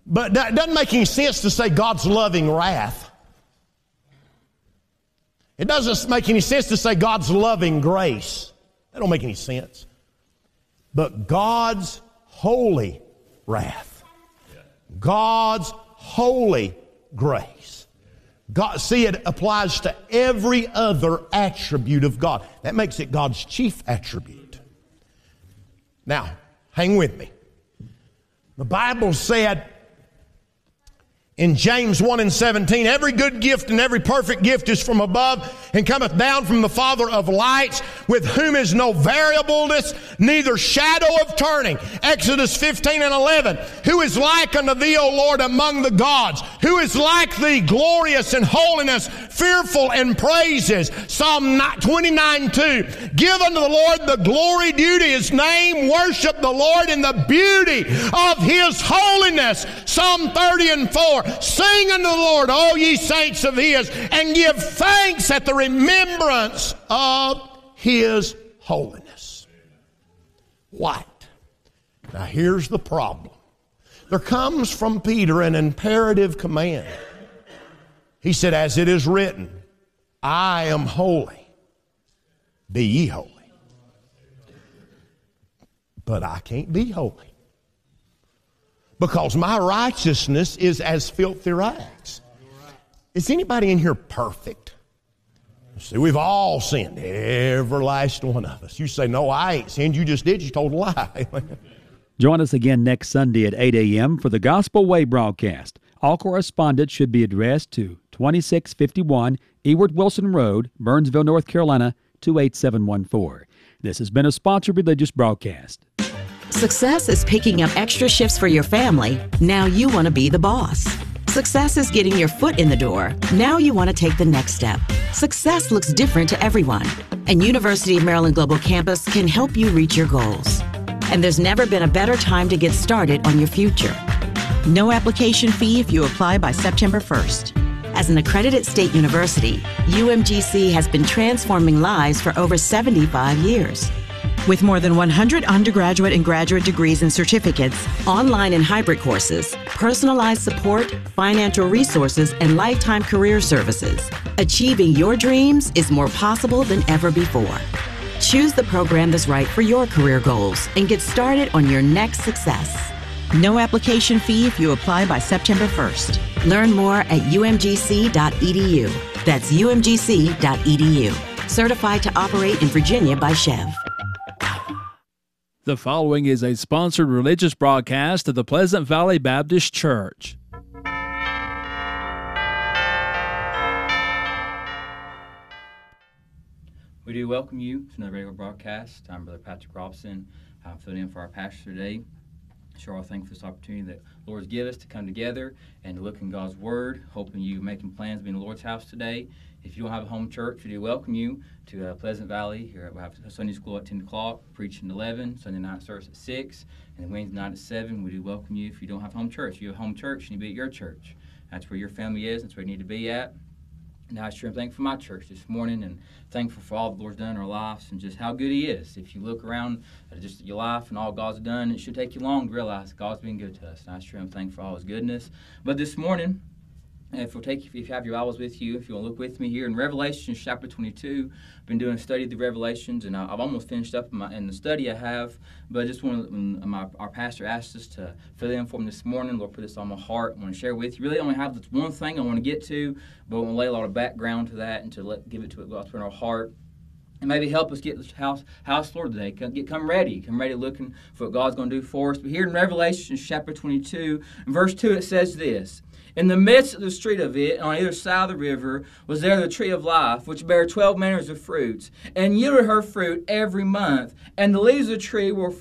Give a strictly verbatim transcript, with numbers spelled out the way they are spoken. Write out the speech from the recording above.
But it doesn't make any sense to say God's loving wrath. It doesn't make any sense to say God's loving grace. That don't make any sense. But God's holy wrath. God's holy grace. God, see, it applies to every other attribute of God. That makes it God's chief attribute. Now, hang with me. The Bible said in James one and seventeen, every good gift and every perfect gift is from above and cometh down from the Father of lights, with whom is no variableness, neither shadow of turning. Exodus fifteen and eleven, who is like unto thee, O Lord, among the gods? Who is like thee, glorious in holiness, fearful in praises? Psalm twenty-nine two, give unto the Lord the glory due to His name, worship the Lord in the beauty of His holiness. Psalm thirty and four, sing unto the Lord, all ye saints of His, and give thanks at the remembrance of His holiness. What? Now here's the problem. There comes from Peter an imperative command. He said, as it is written, I am holy, be ye holy. But I can't be holy, because my righteousness is as filthy rags. Is anybody in here perfect? See, we've all sinned, every last one of us. You say, no, I ain't sinned. You just did. You told a lie. Join us again next Sunday at eight a.m. for the Gospel Way broadcast. All correspondence should be addressed to twenty-six fifty-one Ewart Wilson Road, Burnsville, North Carolina, two eight seven one four. This has been a sponsored religious broadcast. Success is picking up extra shifts for your family. Now you want to be the boss. Success is getting your foot in the door. Now you want to take the next step. Success looks different to everyone, and University of Maryland Global Campus can help you reach your goals. And there's never been a better time to get started on your future. No application fee if you apply by September first. As an accredited state university, U M G C has been transforming lives for over seventy-five years. With more than one hundred undergraduate and graduate degrees and certificates, online and hybrid courses, personalized support, financial resources, and lifetime career services, achieving your dreams is more possible than ever before. Choose the program that's right for your career goals and get started on your next success. No application fee if you apply by September first. Learn more at U M G C dot E D U. That's U M G C dot E D U. Certified to operate in Virginia by Chev. The following is a sponsored religious broadcast of the Pleasant Valley Baptist Church. We do welcome you to another regular broadcast. I'm Brother Patrick Robson. I'm filling in for our pastor today. Sure, I'm thankful for this opportunity that the Lord has given us to come together and to look in God's Word, hoping you making plans to be in the Lord's house today. If you don't have a home church, we do welcome you to uh, Pleasant Valley. Here we have Sunday school at ten o'clock, preaching at eleven, Sunday night service at six, and Wednesday night at seven. We do welcome you if you don't have a home church. If you have a home church, you need to be at your church. That's where your family is. That's where you need to be at. And I sure am thankful for my church this morning, and thankful for all the Lord's done in our lives and just how good He is. If you look around at just your life and all God's done, it should take you long to realize God's been good to us. And I sure am thankful for all His goodness. But this morning, if you'll take, if you have your Bibles with you, if you'll look with me here in Revelation chapter twenty-two, I've been doing a study of the Revelations, and I've almost finished up in, my, in the study I have. But I just want to, when my, our pastor asked us to fill in for him this morning, Lord put this on my heart. I want to share with you. Really, I only have this one thing I want to get to, but I want to lay a lot of background to that and to let give it to it God's put in our heart. And maybe help us get this house, house Lord today. Come, get, come ready. Come ready looking for what God's going to do for us. But here in Revelation chapter twenty-two, in verse two, it says this. In the midst of the street of it, on either side of the river, was there the tree of life, which bare twelve manners of fruits, and yielded her fruit every month. And the leaves of the tree were